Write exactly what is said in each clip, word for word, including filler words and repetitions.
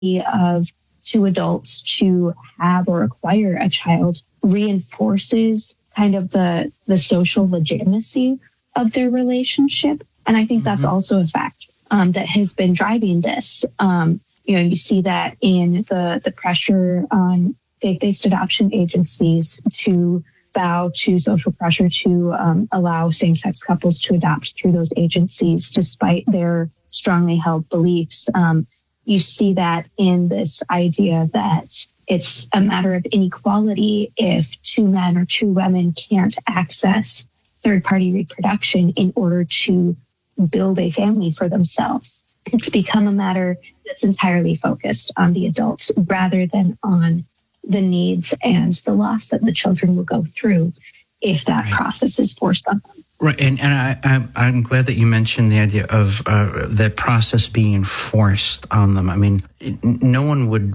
of two adults to have or acquire a child reinforces kind of the, the social legitimacy of their relationship. And I think mm-hmm. that's also a fact um, that has been driving this. Um, you know, you see that in the, the pressure on faith-based adoption agencies to bow to social pressure to um, allow same-sex couples to adopt through those agencies, despite their strongly held beliefs. Um, you see that in this idea that it's a matter of inequality if two men or two women can't access third-party reproduction in order to build a family for themselves. It's become a matter that's entirely focused on the adults rather than on the needs and the loss that the children will go through if that right. process is forced on them. Right, and, and I, I, I'm glad that you mentioned the idea of uh, that process being forced on them. I mean, no one would...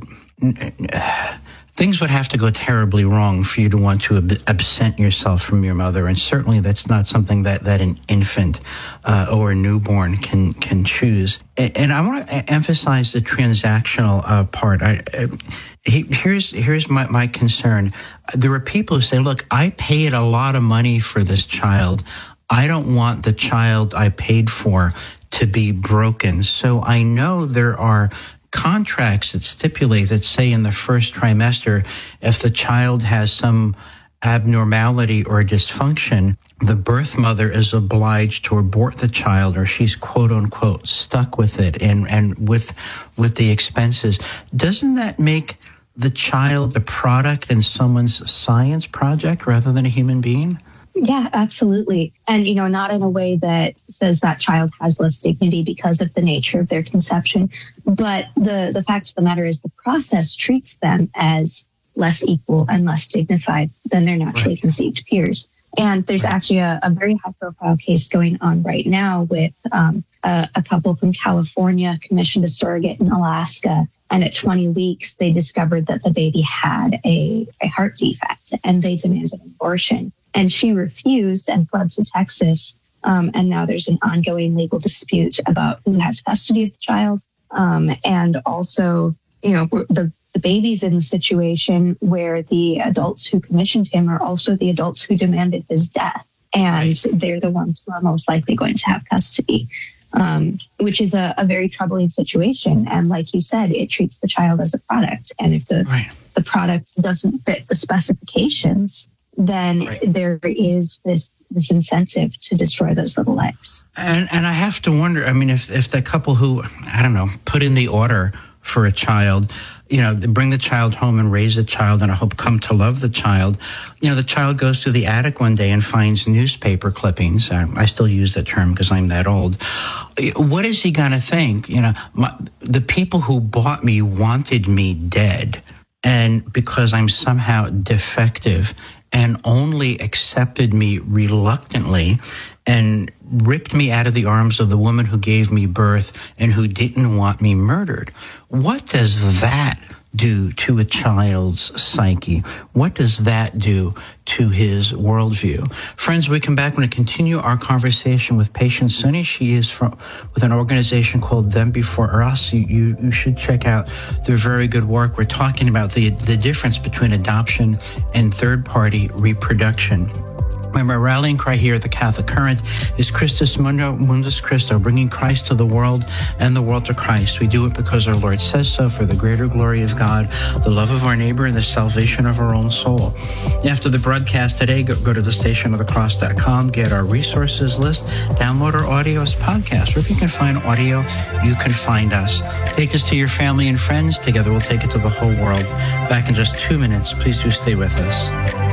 Uh, things would have to go terribly wrong for you to want to ab- absent yourself from your mother, and certainly that's not something that, that an infant uh, or a newborn can can choose. And, and I want to emphasize the transactional uh, part. I, I, here's here's my, my concern. There are people who say, "Look, I paid a lot of money for this child. I don't want the child I paid for to be broken." So I know there are contracts that stipulate that, say, in the first trimester, if the child has some abnormality or dysfunction, the birth mother is obliged to abort the child, or she's quote unquote stuck with it and, and with with the expenses. Doesn't that make the child a product in someone's science project rather than a human being? Yeah, absolutely. And, you know, not in a way that says that child has less dignity because of the nature of their conception. But the, the fact of the matter is the process treats them as less equal and less dignified than their naturally right. conceived peers. And there's actually a, a very high-profile case going on right now with um, a, a couple from California commissioned a surrogate in Alaska. And at twenty weeks, they discovered that the baby had a, a heart defect, and they demanded an abortion. And she refused and fled to Texas. Um, and now there's an ongoing legal dispute about who has custody of the child. Um, and also, you know, the, the baby's in a situation where the adults who commissioned him are also the adults who demanded his death. And right. they're the ones who are most likely going to have custody, um, which is a, a very troubling situation. And like you said, it treats the child as a product. And if the, right. the product doesn't fit the specifications, then right. there is this this incentive to destroy those little lives. And and I have to wonder, I mean, if, if the couple who, I don't know, put in the order for a child, you know, bring the child home and raise the child and I hope come to love the child, you know, the child goes to the attic one day and finds newspaper clippings. I, I still use that term because I'm that old. What is he going to think? You know, my, the people who bought me wanted me dead. And because I'm somehow defective and only accepted me reluctantly and ripped me out of the arms of the woman who gave me birth and who didn't want me murdered. What does that do to a child's psyche? What does that do to his worldview? Friends, we come back. We're going to continue our conversation with Patience Sunny. She is from with an organization called Them Before Us. You, you, you should check out their very good work. We're talking about the, the difference between adoption and third-party reproduction. Remember, our rallying cry here at the Catholic Current is Christus Mundo, Mundus Christo, bringing Christ to the world and the world to Christ. We do it because our Lord says so, for the greater glory of God, the love of our neighbor, and the salvation of our own soul. After the broadcast today, go, go to the station of the cross dot com, get our resources list, download our audio as podcast, or if you can find audio, you can find us. Take us to your family and friends. Together we'll take it to the whole world. Back in just two minutes. Please do stay with us.